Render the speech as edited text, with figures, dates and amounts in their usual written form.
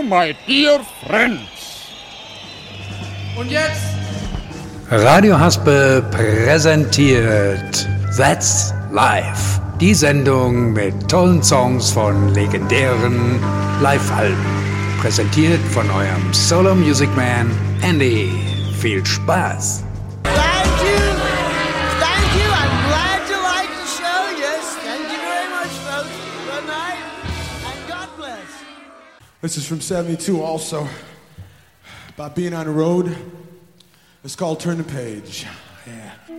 my dear friends. Und jetzt? Radio Haspe präsentiert That's Live. Die Sendung mit tollen Songs von legendären Live-Alben. Präsentiert von eurem Solo Music Man Andy. Viel Spaß! Thank you. I'm glad you liked the show. Yes, thank you very much, folks. Good night, and God bless. This is from 72 also, about being on the road. It's called Turn the Page. Yeah.